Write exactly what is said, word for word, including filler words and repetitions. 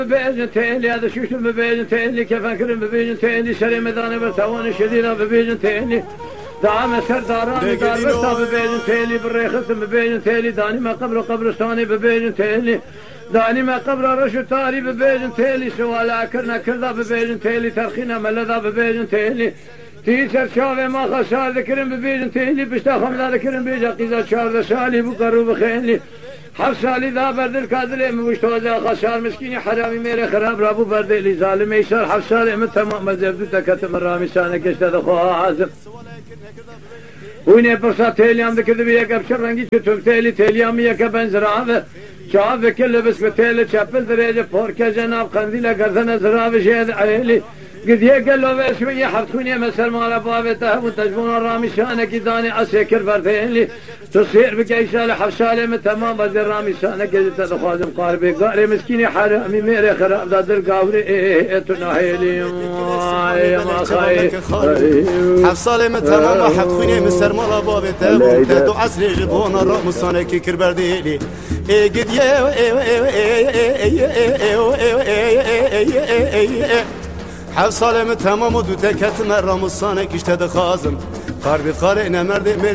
ببيجن تيلي هذا شوشو ببيجن تيلي كيف أكرم ببيجن تيلي شري مداني برتواني شديدة ببيجن تيلي دعم سرداران دار برتا ببيجن تيلي بالريخت ببيجن تيلي داني ما قبر قبرستاني ببيجن تيلي داني ما قبر رشو تاري ببيجن تيلي سوالا كرنا كردا ببيجن تيلي ترخينا ملذا ببيجن تيلي تيشر شافي ما خسار ذكرن ببيجن تيلي بشتا خمدا ذكرن بيجا قيزا شار شالي بقرو بخيلي حفصالي ذا برد الكادلي مشتوزا خسار مسكيني حرامي ميري خراب رابو برد اللي ظالم يسار حفصالي من تمام مزبدو تكتم الرامي سانك اشتاد خوها عازم ويني برصا تيليام ذكر بيك ابشر رنگي چتوم تيلي تيليام يك بنزراوه شاف كل بس بتيل چپل درجه پورك جناب قنديله گردن زراوه شهد عيلي قد يقل له شويه حفصوني مثل ما بابته وتجبون الرامي شانك داني اسكر برديلي تصير بكيشال حفصالي من تمام بدر رامي شانك قد تخازم قاربي قاري مسكيني حرامي ميري خراب دادر قاوري تناهيلي يا ما خاي حفصالي من تمام حفصوني مثل ما بابته وتدو عسل جبون الرامي شانك كر برديلي قد يه حفصالي من تمام ودو تكت مرة مصانك اشتد خازم قاربي قارئنا مرد